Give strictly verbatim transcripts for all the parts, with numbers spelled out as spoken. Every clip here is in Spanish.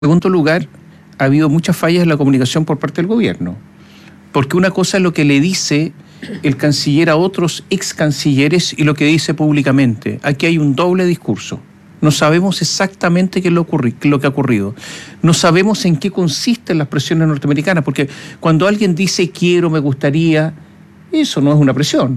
En segundo lugar, ha habido muchas fallas en la comunicación por parte del gobierno, porque una cosa es lo que le dice el canciller a otros ex cancilleres y lo que dice públicamente. Aquí hay un doble discurso. No sabemos exactamente qué es lo, ocurri- qué es lo que ha ocurrido. No sabemos en qué consisten las presiones norteamericanas, porque cuando alguien dice quiero, me gustaría, eso no es una presión.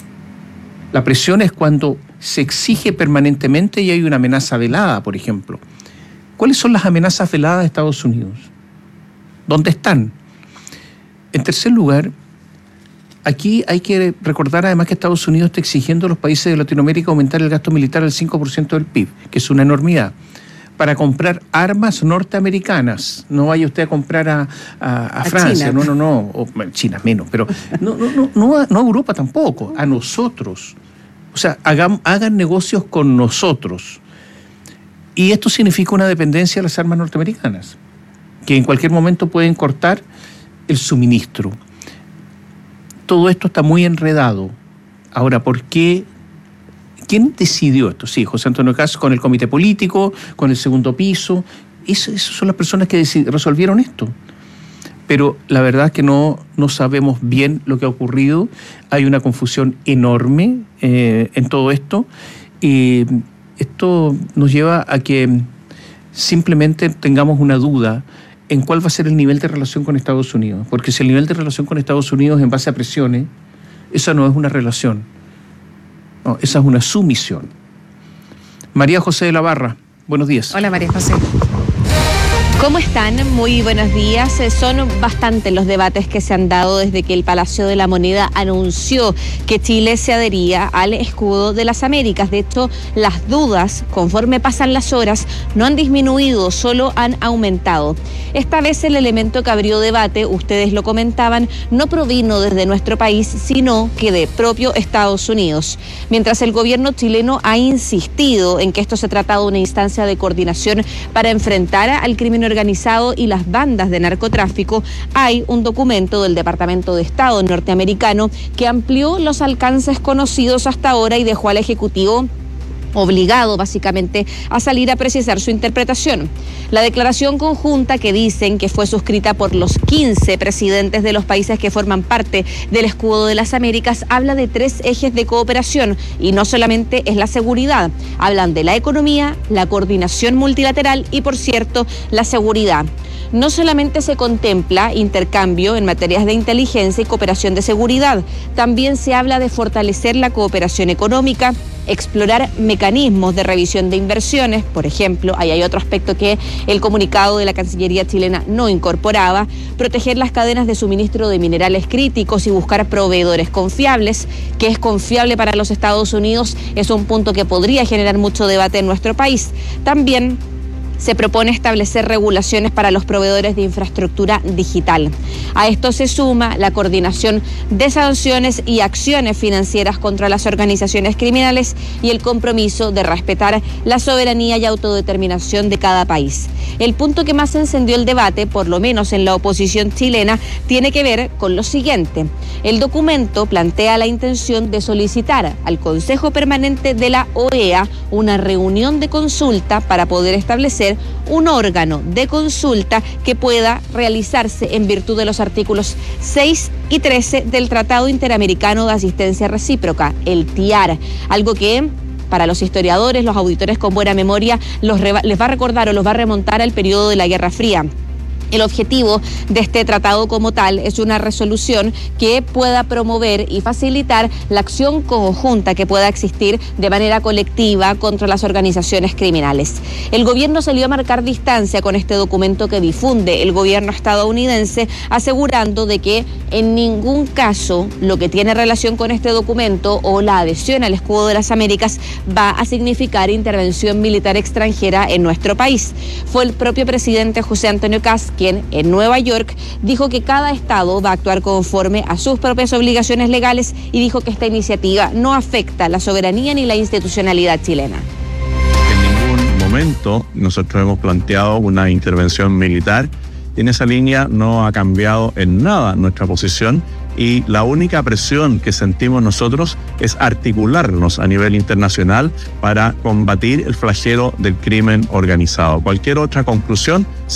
La presión es cuando se exige permanentemente y hay una amenaza velada, por ejemplo. ¿Cuáles son las amenazas veladas de Estados Unidos? ¿Dónde están? En tercer lugar, aquí hay que recordar además que Estados Unidos está exigiendo a los países de Latinoamérica aumentar el gasto militar al cinco por ciento del P I B, que es una enormidad, para comprar armas norteamericanas. No vaya usted a comprar a, a, a, a Francia, China. no, no, no, o, China menos, pero no, no, no, no, a, no a Europa tampoco, a nosotros. O sea, hagan, hagan negocios con nosotros. Y esto significa una dependencia de las armas norteamericanas, que en cualquier momento pueden cortar el suministro. Todo esto está muy enredado. Ahora, ¿por qué? ¿Quién decidió esto? Sí, José Antonio Kast con el comité político, con el segundo piso. Esas eso son las personas que decid- resolvieron esto. Pero la verdad es que no, no sabemos bien lo que ha ocurrido. Hay una confusión enorme eh, en todo esto. Y esto nos lleva a que simplemente tengamos una duda en cuál va a ser el nivel de relación con Estados Unidos. Porque si el nivel de relación con Estados Unidos es en base a presiones, esa no es una relación. No, esa es una sumisión. María José de la Barra, buenos días. Hola María José. ¿Cómo están? Muy buenos días. Son bastantes los debates que se han dado desde que el Palacio de la Moneda anunció que Chile se adhería al escudo de las Américas. De hecho, las dudas, conforme pasan las horas, no han disminuido, solo han aumentado. Esta vez el elemento que abrió debate, ustedes lo comentaban, no provino desde nuestro país, sino que de propio Estados Unidos. Mientras el gobierno chileno ha insistido en que esto se trata de una instancia de coordinación para enfrentar al crimen organizado y las bandas de narcotráfico, hay un documento del Departamento de Estado norteamericano que amplió los alcances conocidos hasta ahora y dejó al Ejecutivo obligado básicamente a salir a precisar su interpretación. La declaración conjunta, que dicen que fue suscrita por los quince presidentes de los países que forman parte del escudo de las Américas, habla de tres ejes de cooperación y no solamente es la seguridad. Hablan de la economía, la coordinación multilateral y, por cierto, la seguridad. No solamente se contempla intercambio en materias de inteligencia y cooperación de seguridad, también se habla de fortalecer la cooperación económica, explorar mecanismos de revisión de inversiones, por ejemplo, ahí hay otro aspecto que el comunicado de la Cancillería chilena no incorporaba, proteger las cadenas de suministro de minerales críticos y buscar proveedores confiables. Que es confiable para los Estados Unidos es un punto que podría generar mucho debate en nuestro país. También se propone establecer regulaciones para los proveedores de infraestructura digital. A esto se suma la coordinación de sanciones y acciones financieras contra las organizaciones criminales y el compromiso de respetar la soberanía y autodeterminación de cada país. El punto que más encendió el debate, por lo menos en la oposición chilena, tiene que ver con lo siguiente. El documento plantea la intención de solicitar al Consejo Permanente de la O E A una reunión de consulta para poder establecer un órgano de consulta que pueda realizarse en virtud de los artículos seis y trece del Tratado Interamericano de Asistencia Recíproca, el T I A R, algo que para los historiadores, los auditores con buena memoria, los reba- les va a recordar o los va a remontar al periodo de la Guerra Fría. El objetivo de este tratado como tal es una resolución que pueda promover y facilitar la acción conjunta que pueda existir de manera colectiva contra las organizaciones criminales. El gobierno salió a marcar distancia con este documento que difunde el gobierno estadounidense, asegurando de que en ningún caso lo que tiene relación con este documento o la adhesión al escudo de las Américas va a significar intervención militar extranjera en nuestro país. Fue el propio presidente José Antonio Kast quien en Nueva York dijo que cada estado va a actuar conforme a sus propias obligaciones legales y dijo que esta iniciativa no afecta la soberanía ni la institucionalidad chilena. En ningún momento nosotros hemos planteado una intervención militar y en esa línea no ha cambiado en nada nuestra posición. Y la única presión que sentimos nosotros es articularnos a nivel internacional para combatir el flagelo del crimen organizado. Cualquier otra conclusión